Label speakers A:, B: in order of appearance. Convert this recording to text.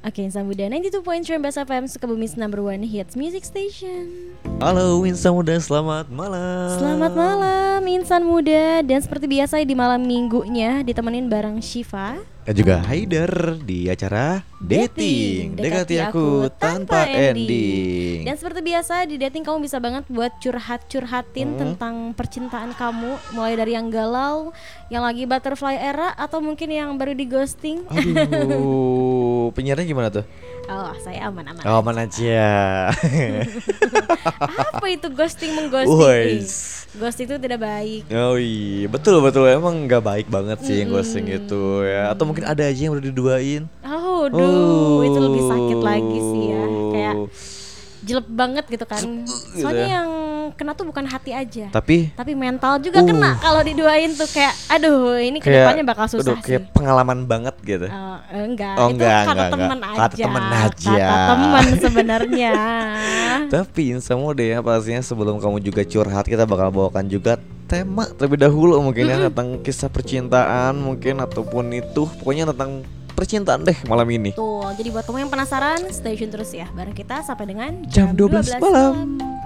A: Oke, Insan Muda 92.3 Best FM Sukabumi's #1 hits music station.
B: Halo Insan Muda, selamat malam.
A: Selamat malam Insan Muda. Dan seperti biasa di malam minggunya ditemenin bareng Syifa
B: Dan juga Haidar di acara Dating Dekati Aku Tanpa Ending.
A: Dan seperti biasa di dating kamu bisa banget buat curhatin tentang percintaan kamu. Mulai dari yang galau, yang lagi butterfly era, atau mungkin yang baru di ghosting.
B: Aduh, penyiarnya gimana tuh?
A: Oh, saya aman-aman.
B: Oh, aman aja.
A: Apa itu ghosting mengghosting?
B: Wois.
A: Ghosting itu tidak baik.
B: Oh iya, betul emang nggak baik banget sih yang ghosting itu ya. Atau mungkin ada aja yang udah diduain.
A: Oh, duh, itu lebih sakit lagi sih ya. Kayak jelek banget gitu kan. Soalnya yang kena tuh bukan hati aja, tapi mental juga kena kalau diduain tuh. Kayak aduh, ini kedepannya bakal susah sih.
B: Kayak pengalaman banget gitu.
A: Enggak,
B: Oh,
A: itu
B: enggak,
A: kata
B: enggak,
A: teman
B: enggak.
A: aja.
B: Kata temen aja.
A: Kata teman sebenarnya.
B: Tapi Insan Muda ya, pastinya sebelum kamu juga curhat, kita bakal bawakan juga tema terlebih dahulu mungkin ya, tentang kisah percintaan mungkin, ataupun itu pokoknya tentang percintaan deh malam ini.
A: Tuh, jadi buat kamu yang penasaran, stay tune terus ya bareng kita sampai dengan
B: Jam 12 malam.